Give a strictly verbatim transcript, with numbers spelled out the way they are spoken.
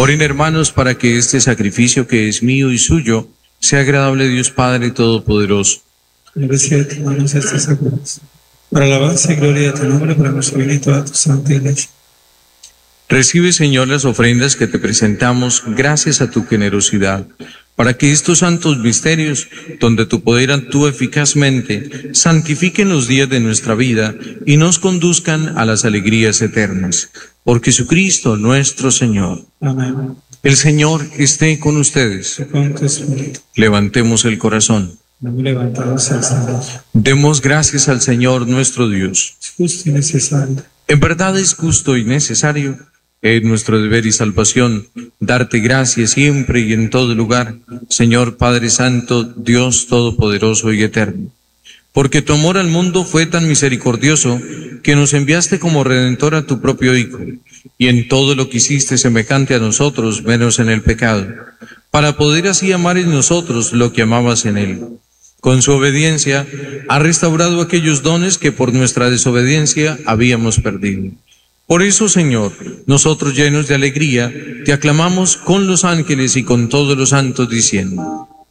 Oren, hermanos, para que este sacrificio que es mío y suyo sea agradable a Dios Padre Todopoderoso. Recibe de tus manos estas sagradas, para la alabanza y gloria de tu nombre, para nuestro bien y toda tu santa iglesia. Recibe, Señor, las ofrendas que te presentamos gracias a tu generosidad, para que estos santos misterios, donde tu poder actúa eficazmente, santifiquen los días de nuestra vida y nos conduzcan a las alegrías eternas. Por Jesucristo nuestro Señor. Amén. El Señor esté con ustedes. Y con tu espíritu. Levantemos el corazón. Levantados al Señor. Demos gracias al Señor nuestro Dios. Es justo y necesario. En verdad es justo y necesario, es nuestro deber y salvación, darte gracias siempre y en todo lugar, Señor Padre Santo, Dios Todopoderoso y Eterno. Porque tu amor al mundo fue tan misericordioso que nos enviaste como Redentor a tu propio Hijo, y en todo lo que hiciste semejante a nosotros, menos en el pecado, para poder así amar en nosotros lo que amabas en Él. Con su obediencia ha restaurado aquellos dones que por nuestra desobediencia habíamos perdido. Por eso, Señor, nosotros llenos de alegría, te aclamamos con los ángeles y con todos los santos diciendo: